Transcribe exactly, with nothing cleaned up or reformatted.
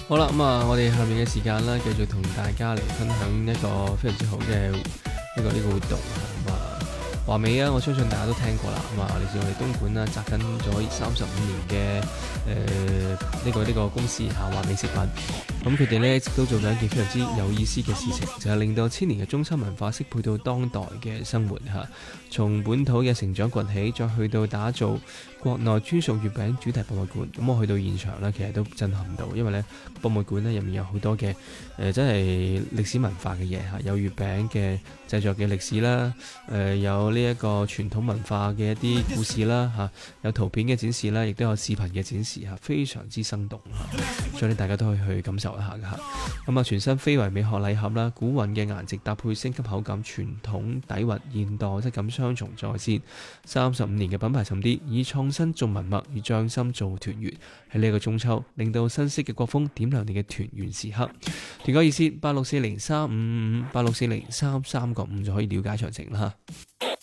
好啦，咁啊，我哋下面嘅時間啦，繼續同大家嚟分享一個非常之好嘅一個呢個活動啊。咁啊，華美啊，我相信大家都聽過啦。咁啊，嚟自我哋東莞啦，扎根咗三十五年嘅誒呢個呢、呢個公司嚇，華美食品。咁佢哋咧一直都做緊一件非常之有意思嘅事情，就係、是、令到千年嘅中秋文化適配到當代嘅生活嚇。從本土嘅成長崛起，再去到打造國內專屬月餅主題博物館。咁我去到現場咧，其實都震撼到，因為咧博物館咧入面有好多嘅誒、呃，真係歷史文化嘅嘢嚇，有月餅嘅製作嘅歷史啦，誒、呃、有呢一個傳統文化嘅一啲故事啦嚇，有圖片嘅展示啦，亦都有視頻嘅展示嚇，非常之生動嚇，所以大家都可以去感受一下嘅嚇。咁啊，全新非遺美學禮盒啦，古韻嘅顏值搭配升級口感，傳統底蘊現代質感雙重再現，三十五年嘅品牌沉澱，以創新做文墨，以匠心做團圓。喺呢個中秋，令到新式嘅國風點亮你嘅團圓時刻。團購熱線八六四零三五五五八六四零三三個五就可以了解詳情啦。